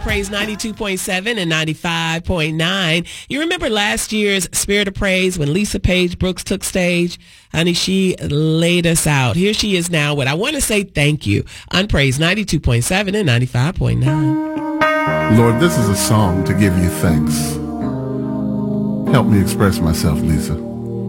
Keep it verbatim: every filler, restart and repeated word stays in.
Praise ninety-two point seven and ninety-five point nine. You remember last year's Spirit of Praise when Lisa Page Brooks took stage? Honey, she laid us out. Here she is now with I Want to Say Thank You on Praise ninety-two point seven and ninety-five point nine. Lord, this is a song to give you thanks. Help me express myself, Lisa.